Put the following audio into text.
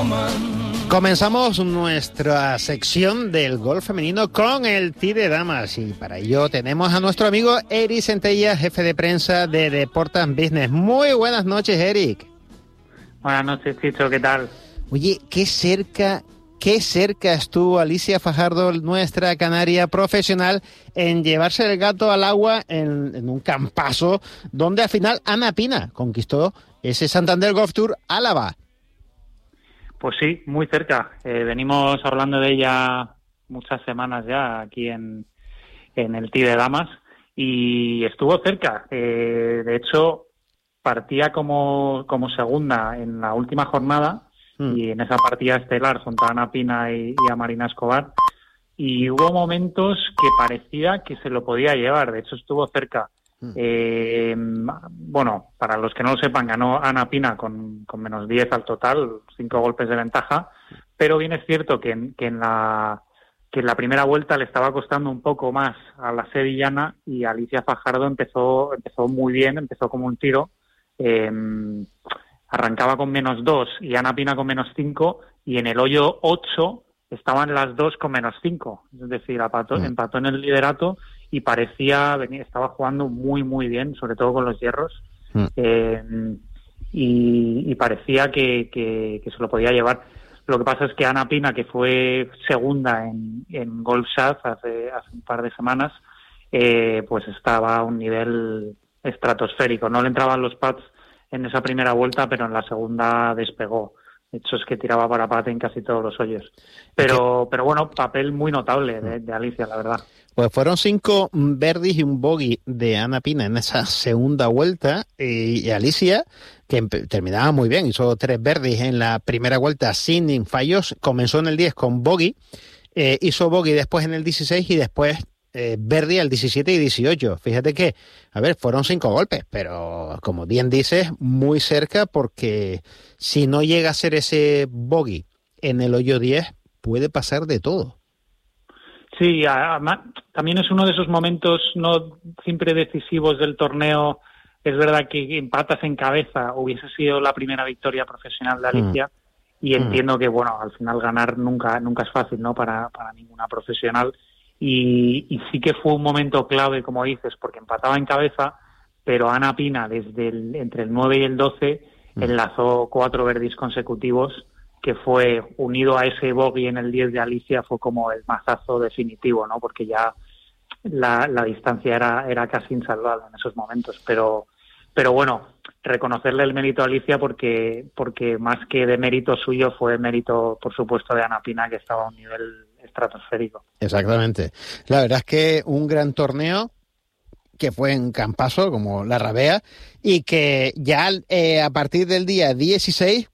Comenzamos nuestra sección del golf femenino con el Tee de Damas y para ello tenemos a nuestro amigo Eric Centella, jefe de prensa de Deportes Business. Muy buenas noches, Eric. Buenas noches, Chicho, ¿qué tal? Oye, qué cerca estuvo Alicia Fajardo, nuestra canaria profesional, en llevarse el gato al agua en un campazo donde al final Ana Pina conquistó ese Santander Golf Tour Álava. Pues sí, muy cerca. Venimos hablando de ella muchas semanas ya aquí en el Tee de Damas y estuvo cerca. De hecho, partía como segunda en la última jornada y en esa partida estelar junto a Ana Pina y a Marina Escobar. Y hubo momentos que parecía que se lo podía llevar. De hecho, estuvo cerca. Bueno, para los que no lo sepan, ganó Ana Pina con menos 10 al total, 5 golpes de ventaja, pero bien es cierto que en la primera vuelta le estaba costando un poco más a la sevillana y Alicia Fajardo empezó muy bien, empezó como un tiro, arrancaba con menos 2 y Ana Pina con menos 5 y en el hoyo 8 estaban las dos con menos 5, es decir, empató en el liderato y estaba jugando muy muy bien, sobre todo con los hierros, y parecía que se lo podía llevar. Lo que pasa es que Ana Pina, que fue segunda en Golf Shot hace un par de semanas, pues estaba a un nivel estratosférico. No le entraban los pads en esa primera vuelta, pero en la segunda despegó. De hecho, es que tiraba para pate en casi todos los hoyos. Pero bueno, papel muy notable de Alicia, la verdad. Pues fueron 5 birdies y un bogey de Ana Pina en esa segunda vuelta. Y Alicia, que terminaba muy bien, hizo 3 birdies en la primera vuelta sin fallos. Comenzó en el 10 con bogey, hizo bogey después en el 16 y después birdie al 17 y 18. Fíjate que, fueron 5 golpes, pero como bien dices, muy cerca, porque si no llega a ser ese bogey en el hoyo 10, puede pasar de todo. Sí, además, también es uno de esos momentos no siempre decisivos del torneo. Es verdad que empatas en cabeza, hubiese sido la primera victoria profesional de Alicia, y entiendo que, bueno, al final ganar nunca es fácil, ¿no? Para ninguna profesional. Y sí que fue un momento clave, como dices, porque empataba en cabeza, pero Ana Pina, entre el 9 y el 12, enlazó 4 birdies consecutivos, que fue, unido a ese bogey en el 10 de Alicia, fue como el mazazo definitivo, ¿no? Porque ya la distancia era casi insalvable en esos momentos. Pero bueno, reconocerle el mérito a Alicia porque más que de mérito suyo fue mérito, por supuesto, de Ana Pina, que estaba a un nivel estratosférico. Exactamente. La verdad es que un gran torneo que fue en campazo, como la Rabea, y que ya a partir del día 16